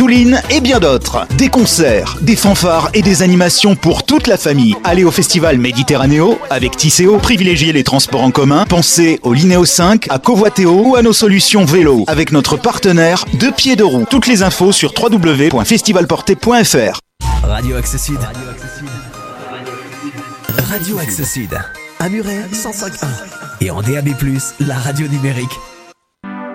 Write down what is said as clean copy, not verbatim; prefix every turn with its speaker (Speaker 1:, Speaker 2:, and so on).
Speaker 1: Doulin et bien d'autres. Des concerts, des fanfares et des animations pour toute la famille. Allez au festival Méditerranéo avec Tisséo, privilégiez les transports en commun, pensez au Linéo 5, à Covoitéo ou à nos solutions vélo avec notre partenaire Deux Pieds de Roue. Toutes les infos sur www.festivalporté.fr.
Speaker 2: Radio Axe Sud. Radio Axe Sud. À Muret 105.1. Et en DAB+, la radio numérique